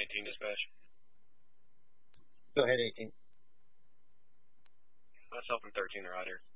18 dispatch. Go ahead, 18. Myself and 13 are out here.